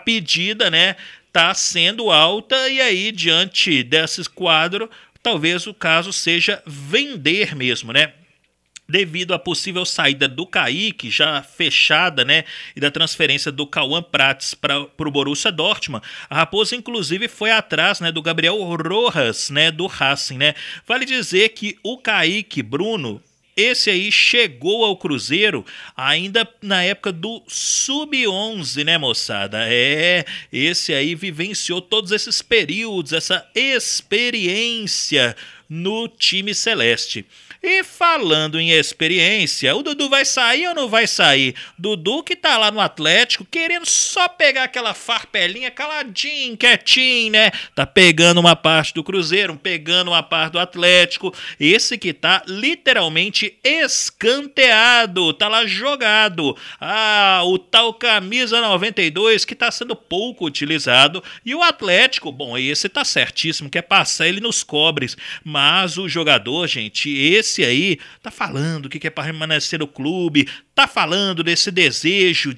a pedida, né, tá sendo alta e aí, diante desse quadro, talvez o caso seja vender mesmo, né? Devido à possível saída do Kaique, já fechada, né, e da transferência do Cauã Prats para o Borussia Dortmund, a Raposa inclusive foi atrás, né, do Gabriel Rojas, né, do Racing, né. Vale dizer que o Kaique, Bruno, esse aí chegou ao Cruzeiro ainda na época do Sub-11, né, moçada? Esse aí vivenciou todos esses períodos, essa experiência no time celeste. E falando em experiência, o Dudu vai sair ou não vai sair? Dudu que tá lá no Atlético querendo só pegar aquela farpelinha caladinho, quietinho, né? Tá pegando uma parte do Cruzeiro, pegando uma parte do Atlético. Esse que tá literalmente escanteado, tá lá jogado. Ah, o tal camisa 92 que tá sendo pouco utilizado. E o Atlético, bom, esse tá certíssimo, quer passar ele nos cobres. Mas o jogador, gente, esse aí tá falando que quer permanecer no clube, tá falando desse desejo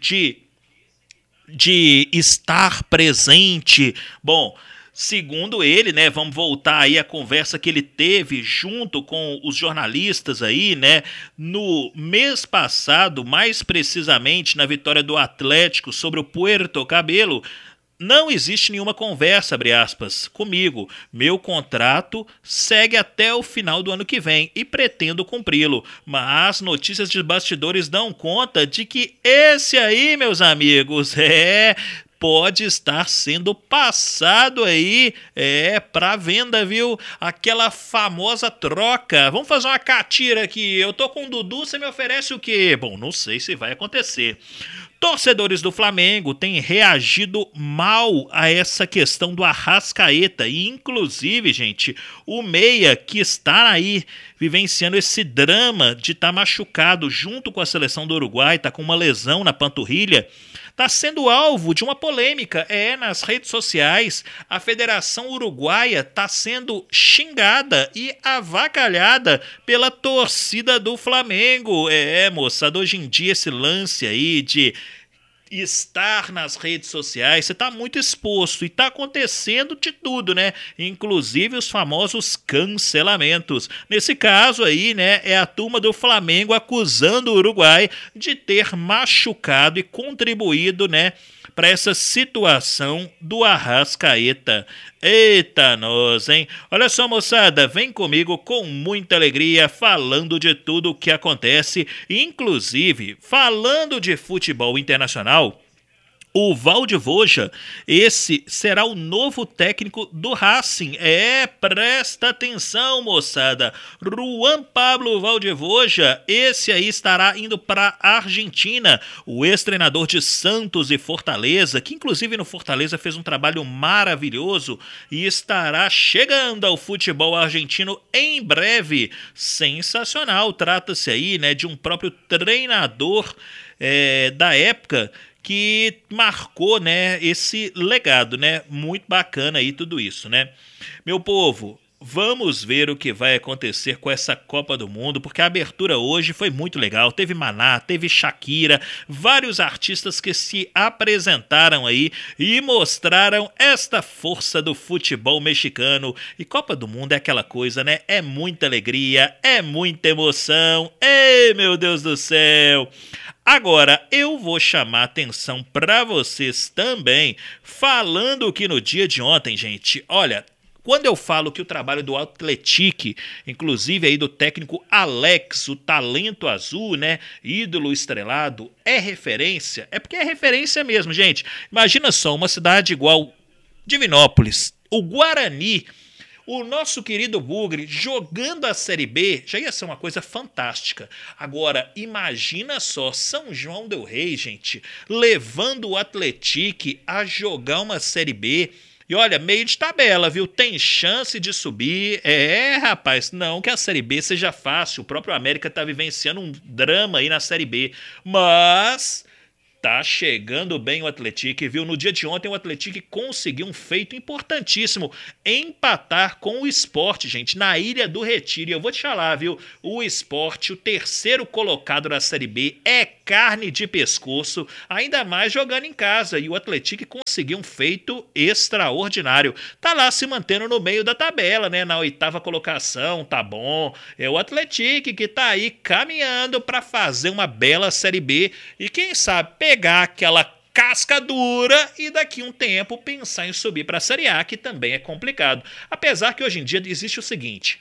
de estar presente. Bom, segundo ele, né, vamos voltar aí à conversa que ele teve junto com os jornalistas aí, né, no mês passado, mais precisamente na vitória do Atlético sobre o Puerto Cabello. Não existe nenhuma conversa, abre aspas, comigo. Meu contrato segue até o final do ano que vem e pretendo cumpri-lo. Mas notícias de bastidores dão conta de que esse aí, meus amigos, pode estar sendo passado aí, para venda, viu? Aquela famosa troca. Vamos fazer uma catira aqui. Eu tô com o Dudu, você me oferece o quê? Bom, não sei se vai acontecer. Torcedores do Flamengo têm reagido mal a essa questão do Arrascaeta e, inclusive, gente, o Meia que está aí vivenciando esse drama de estar machucado junto com a seleção do Uruguai, está com uma lesão na panturrilha, está sendo alvo de uma polêmica. Nas redes sociais, a Federação Uruguaia está sendo xingada e avacalhada pela torcida do Flamengo. Moçada, hoje em dia esse lance aí de estar nas redes sociais, você está muito exposto e está acontecendo de tudo, né? Inclusive os famosos cancelamentos. Nesse caso aí, né, é a turma do Flamengo acusando o Uruguai de ter machucado e contribuído, né, para essa situação do Arrascaeta. Eita nós, hein? Olha só, moçada, vem comigo com muita alegria falando de tudo o que acontece, inclusive falando de futebol internacional. O Valdivosja, esse será o novo técnico do Racing. Presta atenção, moçada. Juan Pablo Valdivosja, esse aí estará indo para a Argentina. O ex-treinador de Santos e Fortaleza, que inclusive no Fortaleza fez um trabalho maravilhoso e estará chegando ao futebol argentino em breve. Sensacional. Trata-se aí, né, de um próprio treinador da época que marcou, né, esse legado, né? Muito bacana aí tudo isso, né? Meu povo, vamos ver o que vai acontecer com essa Copa do Mundo, porque a abertura hoje foi muito legal. Teve Maná, teve Shakira, vários artistas que se apresentaram aí e mostraram esta força do futebol mexicano. E Copa do Mundo é aquela coisa, né? É muita alegria, é muita emoção. Ei, meu Deus do céu! Agora, eu vou chamar a atenção para vocês também, falando que no dia de ontem, gente, olha, quando eu falo que o trabalho do Atlético, inclusive aí do técnico Alex, o talento azul, né, ídolo estrelado, é referência, é porque é referência mesmo, gente. Imagina só, uma cidade igual Divinópolis, o Guarani, o nosso querido Bugre jogando a Série B já ia ser uma coisa fantástica. Agora, imagina só, São João del Rei, gente, levando o Atlético a jogar uma Série B. E olha, meio de tabela, viu? Tem chance de subir. Rapaz, não que a Série B seja fácil. O próprio América tá vivenciando um drama aí na Série B. Mas tá chegando bem o Atlético, viu? No dia de ontem o Atlético conseguiu um feito importantíssimo, empatar com o Sport, gente, na Ilha do Retiro. E eu vou te falar, viu? O Sport, o terceiro colocado na Série B, é carne de pescoço, ainda mais jogando em casa, e o Atlético conseguiu um feito extraordinário. Tá lá se mantendo no meio da tabela, né? Na 8ª colocação, tá bom. É o Atlético que tá aí caminhando para fazer uma bela Série B e quem sabe pegar aquela casca dura e daqui um tempo pensar em subir para a Série A, que também é complicado. Apesar que hoje em dia existe o seguinte: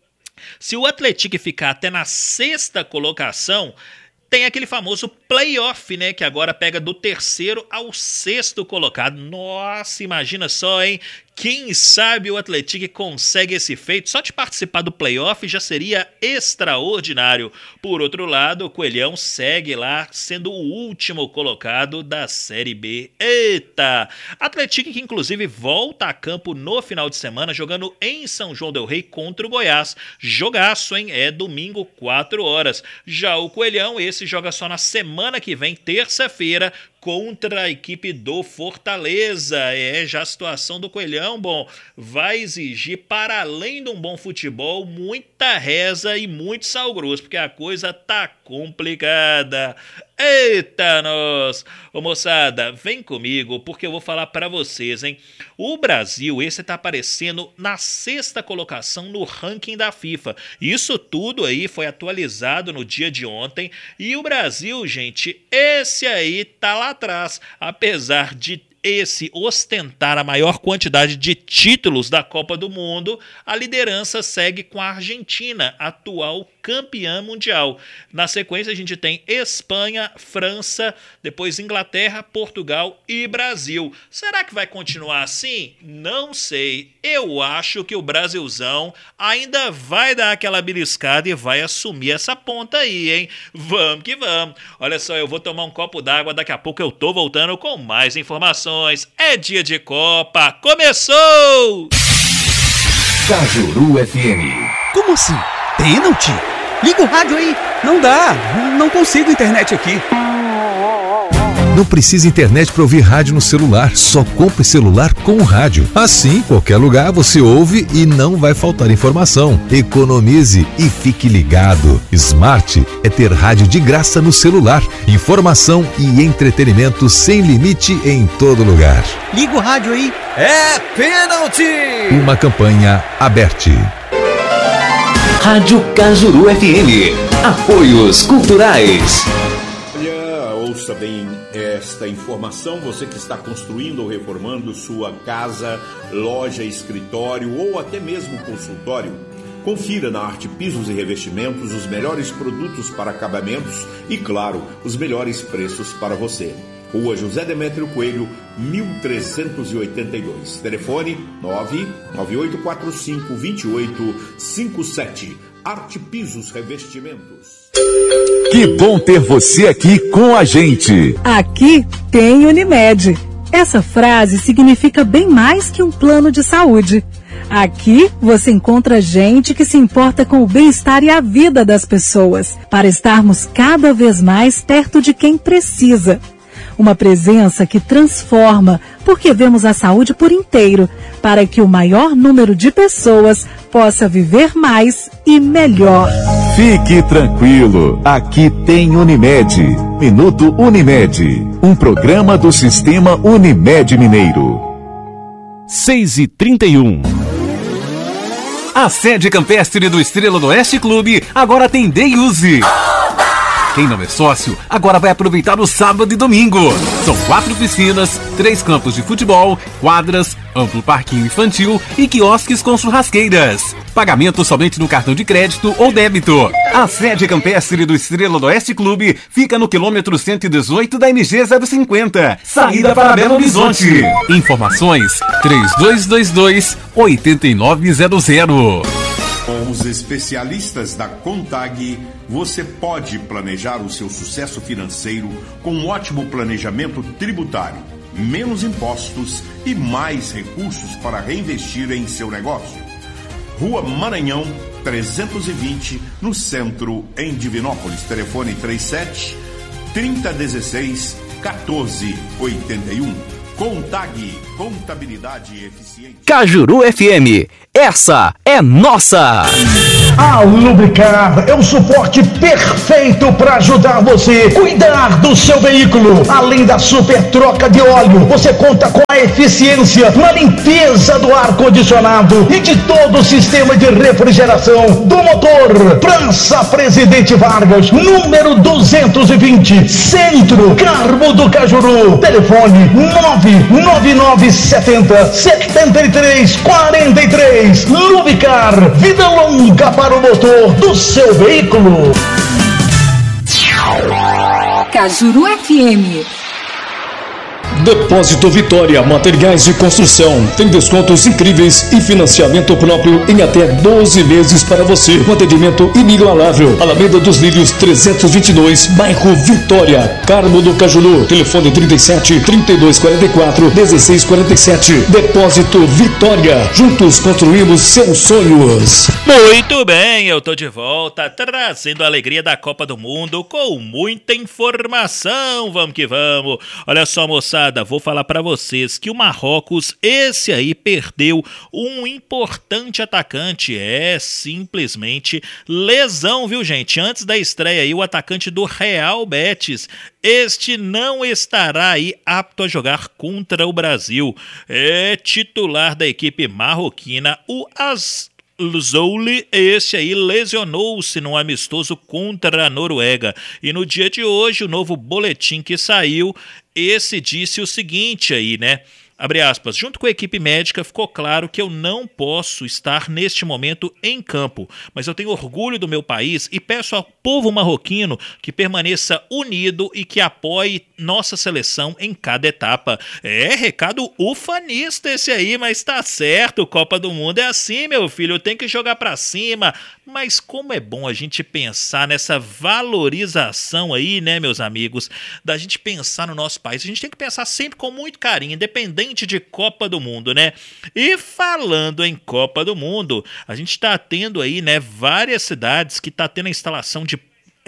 se o Atlético ficar até na 6ª colocação, tem aquele famoso playoff, né? Que agora pega do 3º ao 6º colocado. Nossa, imagina só, hein? Quem sabe o Atlético consegue esse feito? Só de participar do playoff já seria extraordinário. Por outro lado, o Coelhão segue lá sendo o último colocado da Série B. Eita! Atlético que inclusive volta a campo no final de semana jogando em São João del Rei contra o Goiás. Jogaço, hein? É domingo, 4 horas. Já o Coelhão, esse joga só na semana que vem, terça-feira, contra a equipe do Fortaleza. Já a situação do Coelhão, bom, vai exigir, para além de um bom futebol, muita reza e muito sal grosso, porque a coisa tá complicada. Eita, nós! Ô moçada, vem comigo, porque eu vou falar pra vocês, hein? O Brasil, esse tá aparecendo na 6ª colocação no ranking da FIFA. Isso tudo aí foi atualizado no dia de ontem, e o Brasil, gente, esse aí tá lá atrás, apesar de esse ostentar a maior quantidade de títulos da Copa do Mundo, a liderança segue com a Argentina, atual campeã mundial. Na sequência a gente tem Espanha, França, depois Inglaterra, Portugal e Brasil. Será que vai continuar assim? Não sei. Eu acho que o Brasilzão ainda vai dar aquela beliscada e vai assumir essa ponta aí, hein? Vamos que vamos. Olha só, eu vou tomar um copo d'água, daqui a pouco eu tô voltando com mais informações. É dia de Copa, começou! Cajuru FM. Como assim? Pênalti? Liga o rádio aí. Não dá, não consigo internet aqui. Não precisa internet para ouvir rádio no celular, só compre celular com rádio. Assim, qualquer lugar você ouve e não vai faltar informação. Economize e fique ligado. Smart é ter rádio de graça no celular. Informação e entretenimento sem limite em todo lugar. Liga o rádio aí. É pênalti! Uma campanha aberta. Rádio Cajuru FM. Apoios culturais. Ouça bem esta informação, você que está construindo ou reformando sua casa, loja, escritório ou até mesmo consultório. Confira na Arte Pisos e Revestimentos os melhores produtos para acabamentos e, claro, os melhores preços para você. Rua José Demétrio Coelho, 1382. Telefone 998452857. Arte Pisos Revestimentos. Que bom ter você aqui com a gente. Aqui tem Unimed. Essa frase significa bem mais que um plano de saúde. Aqui você encontra gente que se importa com o bem-estar e a vida das pessoas, para estarmos cada vez mais perto de quem precisa. Uma presença que transforma, porque vemos a saúde por inteiro, para que o maior número de pessoas possa viver mais e melhor. Fique tranquilo, aqui tem Unimed. Minuto Unimed, um programa do Sistema Unimed Mineiro. 6h31. A sede campestre do Estrela do Oeste Clube agora tem Day Use. Quem não é sócio, agora vai aproveitar o sábado e domingo. São 4 piscinas, 3 campos de futebol, quadras, amplo parquinho infantil e quiosques com churrasqueiras. Pagamento somente no cartão de crédito ou débito. A sede campestre do Estrela do Oeste Clube fica no quilômetro 118 da MG 050, saída para Belo Horizonte. Informações 3222-8900. Com os especialistas da Contag, você pode planejar o seu sucesso financeiro com um ótimo planejamento tributário, menos impostos e mais recursos para reinvestir em seu negócio. Rua Maranhão, 320, no centro, em Divinópolis. Telefone 37-3016-1481. Contag, contabilidade eficiente. Cajuru FM, essa é nossa! A Lubricar é o suporte perfeito para ajudar você a cuidar do seu veículo. Além da super troca de óleo, você conta com a eficiência na limpeza do ar-condicionado e de todo o sistema de refrigeração do motor. Praça Presidente Vargas, número 220, Centro, Carmo do Cajuru. Telefone 99970-7343. Lubricar, vida longa para o motor do seu veículo. Cajuru FM. Depósito Vitória, materiais de construção. Tem descontos incríveis e financiamento próprio em até 12 meses para você. Um atendimento inigualável. Alameda dos Lírios 322, bairro Vitória, Carmo do Cajuru. Telefone 37 3244 1647. Depósito Vitória. Juntos construímos seus sonhos. Muito bem, eu tô de volta trazendo a alegria da Copa do Mundo com muita informação. Vamos que vamos. Olha só, moçada, vou falar para vocês que o Marrocos, esse aí, perdeu um importante atacante. É simplesmente lesão, viu, gente? Antes da estreia aí, o atacante do Real Betis, este não estará aí apto a jogar contra o Brasil. É titular da equipe marroquina, o Zouli, esse aí lesionou-se num amistoso contra a Noruega. E no dia de hoje, o novo boletim que saiu, esse disse o seguinte aí, né? Abre aspas, junto com a equipe médica ficou claro que eu não posso estar neste momento em campo, mas eu tenho orgulho do meu país e peço ao povo marroquino que permaneça unido e que apoie nossa seleção em cada etapa. É, recado ufanista esse aí, mas tá certo, Copa do Mundo é assim, meu filho, tem que jogar pra cima. Mas como é bom a gente pensar nessa valorização aí, né, meus amigos, da gente pensar no nosso país. A gente tem que pensar sempre com muito carinho, independente de Copa do Mundo, né? E falando em Copa do Mundo, a gente tá tendo aí, né, várias cidades que tá tendo a instalação de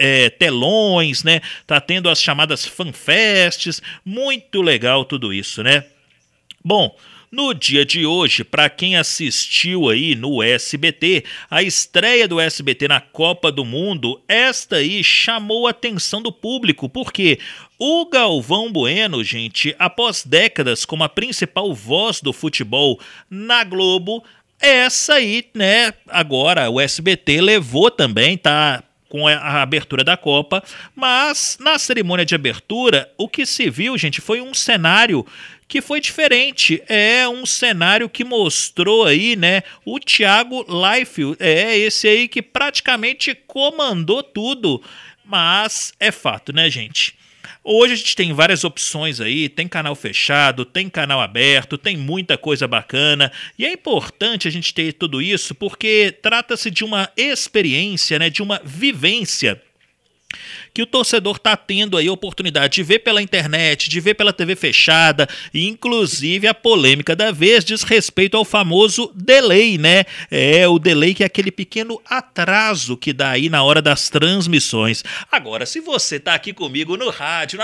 telões, né? Tá tendo as chamadas fanfests, muito legal tudo isso, né? Bom, no dia de hoje, para quem assistiu aí no SBT, a estreia do SBT na Copa do Mundo, esta aí chamou a atenção do público, porque o Galvão Bueno, gente, após décadas como a principal voz do futebol na Globo, essa aí, né, agora o SBT levou também, tá com a abertura da Copa, mas na cerimônia de abertura, o que se viu, gente, foi um cenário que foi diferente. É um cenário que mostrou aí, né, o Thiago Leifert, esse aí que praticamente comandou tudo, mas é fato, né, gente? Hoje a gente tem várias opções aí, tem canal fechado, tem canal aberto, tem muita coisa bacana, e é importante a gente ter tudo isso porque trata-se de uma experiência, né, de uma vivência que o torcedor está tendo aí a oportunidade de ver pela internet, de ver pela TV fechada, e inclusive a polêmica da vez diz respeito ao famoso delay, né? O delay que é aquele pequeno atraso que dá aí na hora das transmissões. Agora, se você está aqui comigo no rádio, na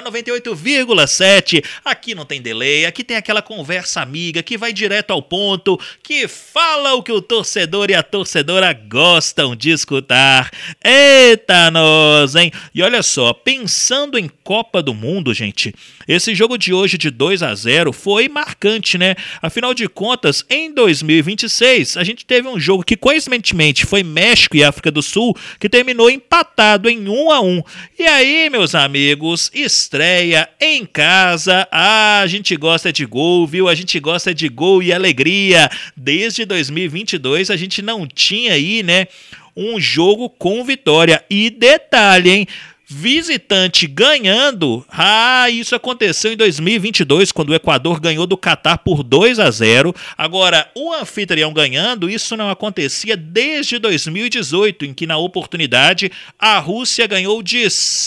98,7, aqui não tem delay, aqui tem aquela conversa amiga que vai direto ao ponto, que fala o que o torcedor e a torcedora gostam de escutar. Eita nós, hein? E olha só, pensando em Copa do Mundo, gente, esse jogo de hoje de 2-0 foi marcante, né? Afinal de contas, em 2026, a gente teve um jogo que coincidentemente foi México e África do Sul, que terminou empatado em 1-1. E aí, meus amigos, estreia em casa. A gente gosta de gol, viu? A gente gosta de gol e alegria. Desde 2022 a gente não tinha aí, né, um jogo com vitória. E detalhe, hein? Visitante ganhando, isso aconteceu em 2022, quando o Equador ganhou do Catar por 2-0. Agora, o anfitrião ganhando, isso não acontecia desde 2018, em que na oportunidade a Rússia ganhou de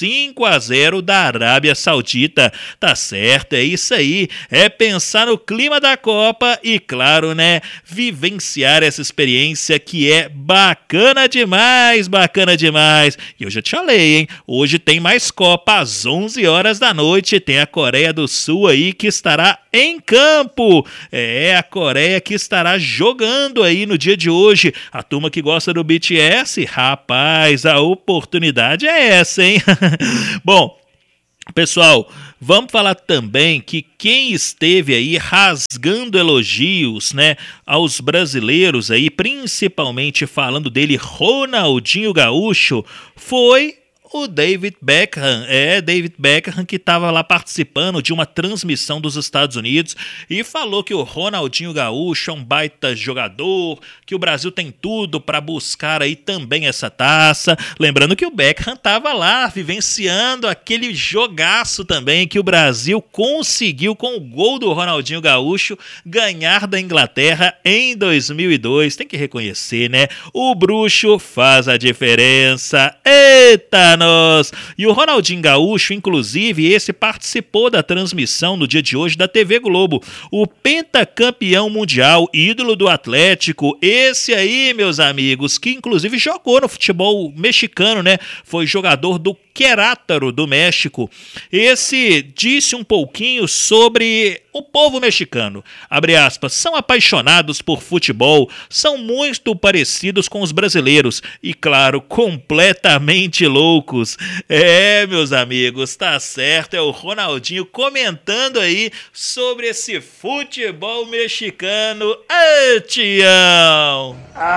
5-0 da Arábia Saudita. Tá certo, é isso aí, é pensar no clima da Copa e, claro, né, vivenciar essa experiência que é bacana demais, bacana demais. E eu já te falei, hein, hoje hoje tem mais Copa. Às 11 horas da noite tem a Coreia do Sul aí que estará em campo. É a Coreia que estará jogando aí no dia de hoje. A turma que gosta do BTS, rapaz, a oportunidade é essa, hein? Bom, pessoal, vamos falar também que quem esteve aí rasgando elogios, né, aos brasileiros aí, principalmente falando dele, Ronaldinho Gaúcho, foi o David Beckham. David Beckham, que estava lá participando de uma transmissão dos Estados Unidos e falou que o Ronaldinho Gaúcho é um baita jogador, que o Brasil tem tudo para buscar aí também essa taça. Lembrando que o Beckham estava lá vivenciando aquele jogaço também que o Brasil conseguiu com o gol do Ronaldinho Gaúcho ganhar da Inglaterra em 2002. Tem que reconhecer, né? O bruxo faz a diferença. Eita! E o Ronaldinho Gaúcho, inclusive, esse participou da transmissão no dia de hoje da TV Globo. O pentacampeão mundial, ídolo do Atlético, esse aí, meus amigos, que inclusive jogou no futebol mexicano, né? Foi jogador do Querétaro, do México. Esse disse um pouquinho sobre o povo mexicano. Abre aspas, são apaixonados por futebol, são muito parecidos com os brasileiros e, claro, completamente loucos. Meus amigos, tá certo, é o Ronaldinho comentando aí sobre esse futebol mexicano. Tião!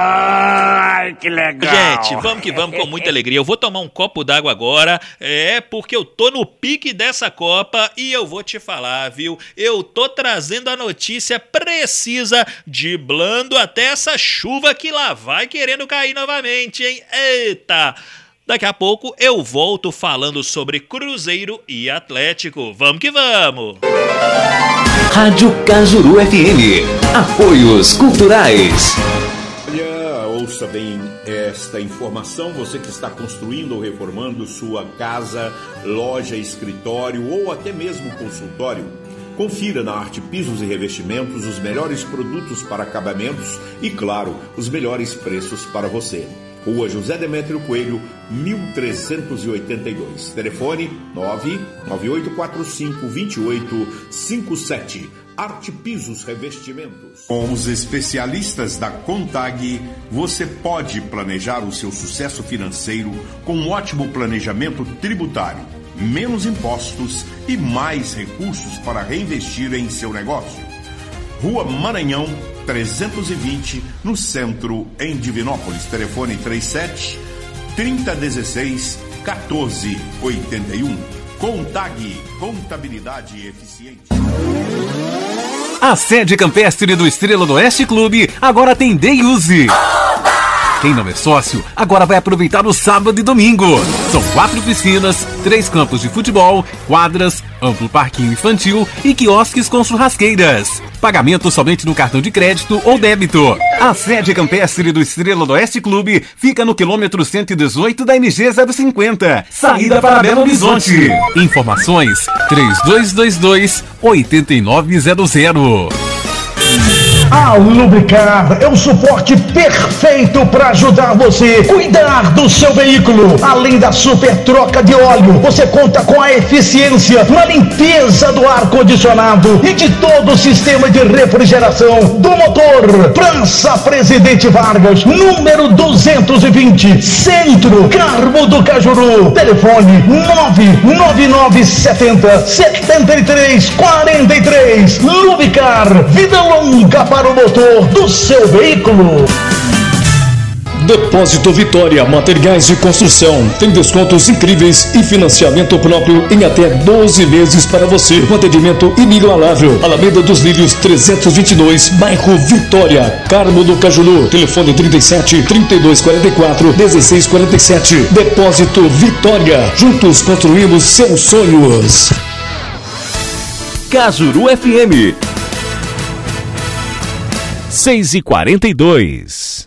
Ai, que legal! Gente, vamos que vamos, com muita alegria. Eu vou tomar um copo d'água agora, porque eu tô no pique dessa Copa e eu vou te falar, viu? Eu tô trazendo a notícia precisa, driblando até essa chuva que lá vai querendo cair novamente, hein? Eita! Daqui a pouco eu volto falando sobre Cruzeiro e Atlético. Vamos que vamos! Rádio Cajuru FM. Apoios culturais. Olha, ouça bem esta informação. Você que está construindo ou reformando sua casa, loja, escritório ou até mesmo consultório, confira na Arte Pisos e Revestimentos os melhores produtos para acabamentos e, claro, os melhores preços para você. Rua José Demétrio Coelho, 1382. Telefone 998452857. Arte Pisos Revestimentos. Com os especialistas da Contag, você pode planejar o seu sucesso financeiro com um ótimo planejamento tributário, menos impostos e mais recursos para reinvestir em seu negócio. Rua Maranhão, 320, no centro, em Divinópolis. Telefone 37-3016-1481. Contag, contabilidade eficiente. A sede campestre do Estrela do Oeste Clube agora tem Day Use. Quem não é sócio, agora vai aproveitar o sábado e domingo. São 4 piscinas, 3 campos de futebol, quadras, amplo parquinho infantil e quiosques com churrasqueiras. Pagamento somente no cartão de crédito ou débito. A sede campestre do Estrela do Oeste Clube fica no quilômetro 118 da MG 050, saída para Belo Horizonte. Informações 3222-8900. A Lubricar é o suporte perfeito para ajudar você a cuidar do seu veículo. Além da super troca de óleo, você conta com a eficiência na limpeza do ar-condicionado e de todo o sistema de refrigeração do motor. Praça Presidente Vargas, número 220, Centro, Carmo do Cajuru. Telefone 99970-7343. Lubricar, vida longa para o motor do seu veículo. Depósito Vitória, materiais de construção. Tem descontos incríveis e financiamento próprio em até 12 meses para você. Um atendimento inigualável. Alameda dos Lírios 322, bairro Vitória, Carmo do Cajuru. Telefone 37-3244-1647. Depósito Vitória. Juntos construímos seus sonhos. Cajuru FM 6h42.